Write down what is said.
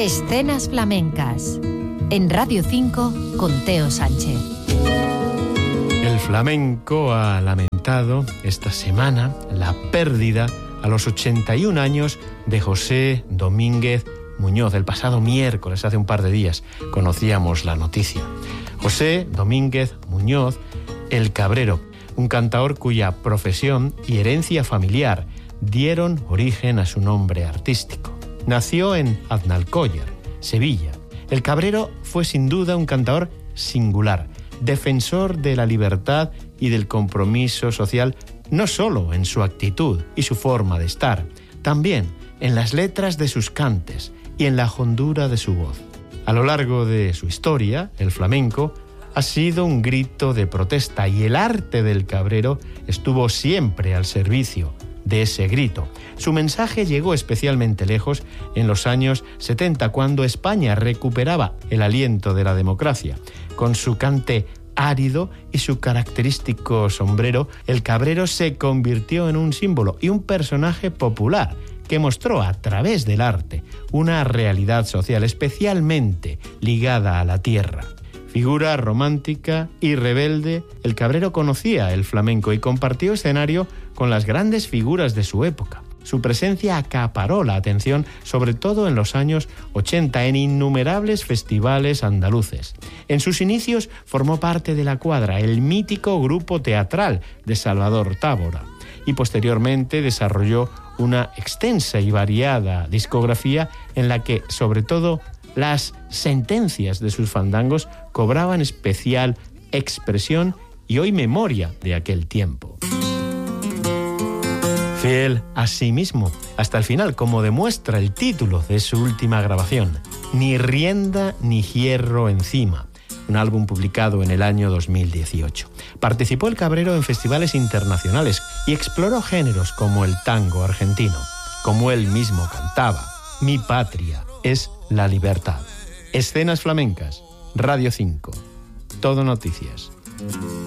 Escenas flamencas en Radio 5 con Teo Sánchez. El flamenco ha lamentado esta semana la pérdida a los 81 años de José Domínguez Muñoz. El pasado miércoles, hace un par de días, conocíamos la noticia. José Domínguez Muñoz, el Cabrero, un cantaor cuya profesión y herencia familiar dieron origen a su nombre artístico. Nació en Aznalcóllar, Sevilla. El Cabrero fue sin duda un cantaor singular, defensor de la libertad y del compromiso social, no solo en su actitud y su forma de estar, también en las letras de sus cantes y en la hondura de su voz. A lo largo de su historia, el flamenco ha sido un grito de protesta y el arte del Cabrero estuvo siempre al servicio de ese grito. Su mensaje llegó especialmente lejos en los años 70, cuando España recuperaba el aliento de la democracia. Con su cante árido y su característico sombrero, el Cabrero se convirtió en un símbolo y un personaje popular que mostró a través del arte una realidad social especialmente ligada a la tierra. Figura romántica y rebelde, el Cabrero conocía el flamenco y compartió escenario con las grandes figuras de su época. Su presencia acaparó la atención, sobre todo en los años 80, en innumerables festivales andaluces. En sus inicios formó parte de La Cuadra, el mítico grupo teatral de Salvador Távora, y posteriormente desarrolló una extensa y variada discografía en la que, sobre todo, las sentencias de sus fandangos cobraban especial expresión y hoy memoria de aquel tiempo. Fiel a sí mismo hasta el final, como demuestra el título de su última grabación, Ni rienda ni hierro encima, un álbum publicado en el año 2018. Participó el Cabrero en festivales internacionales y exploró géneros como el tango argentino. Como él mismo cantaba, mi patria es la libertad. Escenas flamencas, Radio 5. Todo noticias.